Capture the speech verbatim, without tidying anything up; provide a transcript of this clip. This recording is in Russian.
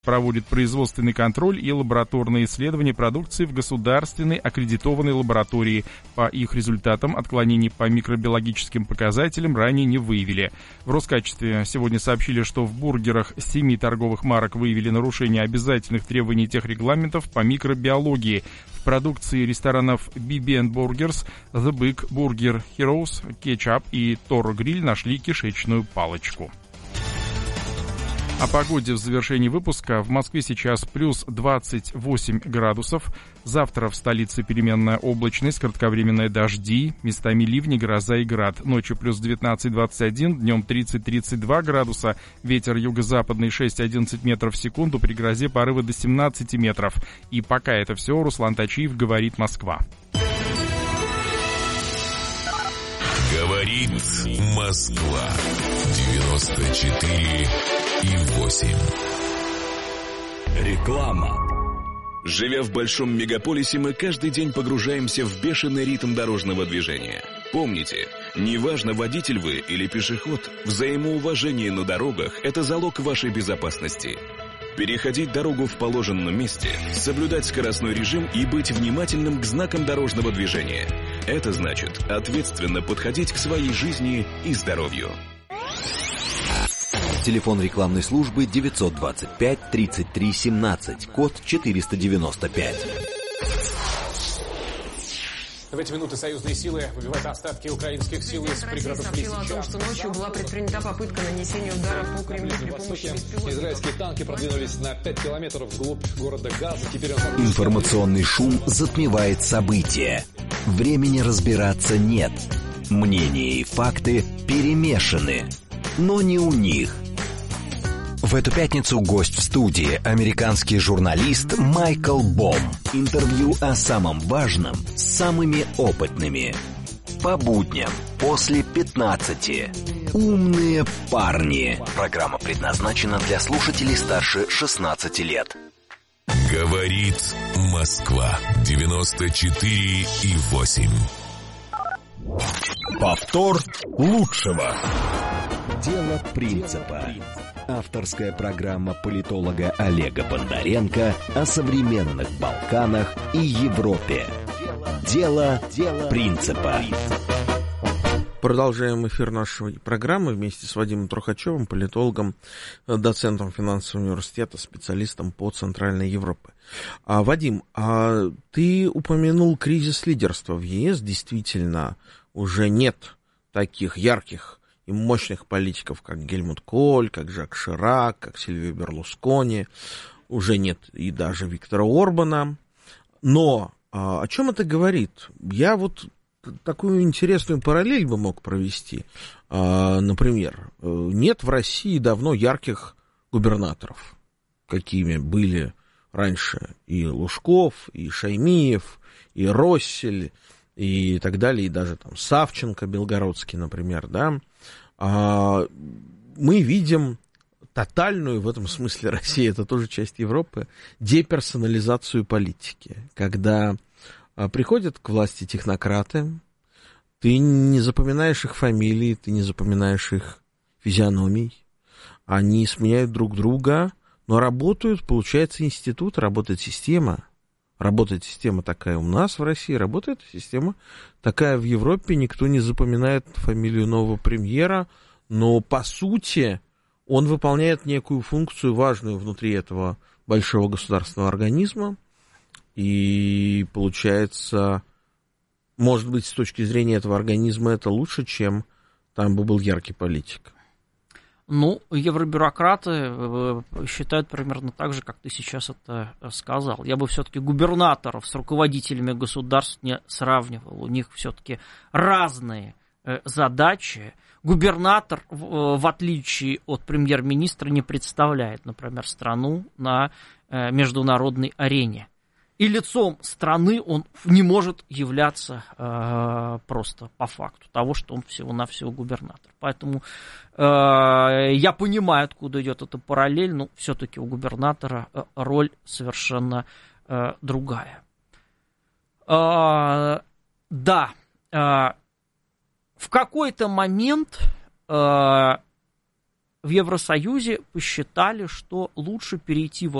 проводит производственный контроль и лабораторные исследования продукции в государственной аккредитованной лаборатории. По их результатам отклонений по микробиологическим показателям ранее не выявили. В Роскачестве сегодня сообщили, что в бургерах семи торговых марок выявили нарушение обязательных требований техрегламентов по микробиологии. В продукции ресторанов би би энд Burgers, The Big, Burger Heroes, Ketchup и Toro Grill нашли кишечную палочку. О погоде в завершении выпуска. В Москве сейчас плюс двадцать восемь градусов. Завтра в столице переменная облачность, кратковременные дожди, местами ливни, гроза и град. Ночью плюс девятнадцать двадцать один, днем тридцать тридцать два градуса. Ветер юго-западный шесть-одиннадцать метров в секунду, при грозе порывы до семнадцати метров. И пока это все, Руслан Точиев, говорит Москва. Говорит Москва. девяносто четыре и восемь. Реклама. Живя в большом мегаполисе, мы каждый день погружаемся в бешеный ритм дорожного движения. Помните, неважно, водитель вы или пешеход, взаимоуважение на дорогах – это залог вашей безопасности. Переходить дорогу в положенном месте, соблюдать скоростной режим и быть внимательным к знакам дорожного движения. Это значит ответственно подходить к своей жизни и здоровью. Телефон рекламной службы девятьсот двадцать пять тридцать три семнадцать, код четыреста девяносто пять. В эти минуты союзные силы выбивают остатки украинских сил из пригородов Лисича. Россия сообщила о том, что ночью была предпринята попытка нанесения удара по Кремлю при помощи беспилотников. Израильские танки продвинулись на пять километров вглубь города Газа. Теперь он... Информационный шум затмевает события. Времени разбираться нет. Мнения и факты перемешаны. Но не у них. В эту пятницу гость в студии – американский журналист Майкл Бом. Интервью о самом важном с самыми опытными. По будням после пятнадцати. Умные парни. Программа предназначена для слушателей старше шестнадцати лет. Говорит Москва. девяносто четыре и восемь. Повтор лучшего. Дело принципа. Авторская программа политолога Олега Бондаренко о современных Балканах и Европе. Дело, Дело принципа. Продолжаем эфир нашей программы вместе с Вадимом Трухачевым, политологом, доцентом финансового университета, специалистом по Центральной Европе. А, Вадим, а ты упомянул кризис лидерства в ЕС. Действительно, уже нет таких ярких и мощных политиков, как Гельмут Коль, как Жак Ширак, как Сильвио Берлускони. Уже нет и даже Виктора Орбана. Но а, о чем это говорит? Я вот такую интересную параллель бы мог провести. А, например, нет в России давно ярких губернаторов, какими были раньше и Лужков, и Шаймиев, и Россель, и так далее, и даже там Савченко белгородский, например, да. А, мы видим тотальную, в этом смысле Россия, это тоже часть Европы, деперсонализацию политики, когда а, приходят к власти технократы, ты не запоминаешь их фамилии, ты не запоминаешь их физиономий, они сменяют друг друга, но работают, получается, институт, работает система. Работает система такая у нас в России, работает система такая в Европе, никто не запоминает фамилию нового премьера, но по сути он выполняет некую функцию важную внутри этого большого государственного организма, и получается, может быть, с точки зрения этого организма это лучше, чем там бы был яркий политик. Ну, евробюрократы считают примерно так же, как ты сейчас это сказал. Я бы все-таки губернаторов с руководителями государств не сравнивал. У них все-таки разные задачи. Губернатор, в отличие от премьер-министра, не представляет, например, страну на международной арене. И лицом страны он не может являться э, просто по факту того, что он всего-навсего губернатор. Поэтому э, я понимаю, откуда идет эта параллель, но все-таки у губернатора роль совершенно э, другая. Э, да, э, в какой-то момент э, в Евросоюзе посчитали, что лучше перейти